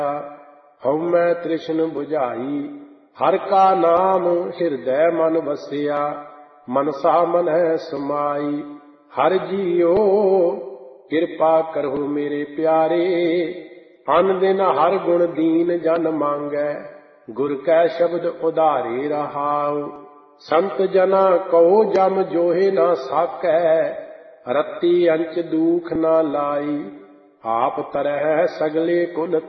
ਹਉਮੈ ਤ੍ਰਿਸ਼ਨ ਬੁਝਾਈ, ਹਰਿ ਕਾ ਨਾਮ ਹਿਰਦੈ ਮਨ ਵਸਿਆ। ਮਨਸਾ ਮਨਹਿ ਸਮਾਈ, ਹਰਿ ਜੀਓ ਕਿਰਪਾ ਕਰਹੁ ਮੇਰੇ ਪਿਆਰੇ। ਅਨ ਦਿਨ ਹਰਿ ਗੁਣ ਦੀਨ ਜਨ ਮੰਗੈ, ਗੁਰ ਕੈ ਸ਼ਬਦ ਉਧਾਰੇ ਰਹਾਉ। ਸੰਤ ਜਨਾ ਕਉ ਜਮ ਜੋਹਿ ਨਾ ਸਾਕੈ, ਰਤੀ ਅੰਚ ਦੂਖ ਨਾ ਲਾਈ। ਆਪ ਤਰਹਿ ਸਗਲੇ ਕੁਲ